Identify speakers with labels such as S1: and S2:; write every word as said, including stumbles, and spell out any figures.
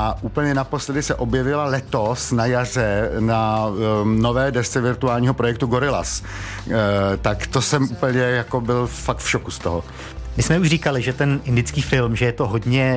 S1: A úplně naposledy se objevila letos na jaře na um, nové desce virtuálního projektu Gorillaz. Uh, tak to jsem úplně jako byl fakt v šoku z toho.
S2: My jsme už říkali, že ten indický film, že je to hodně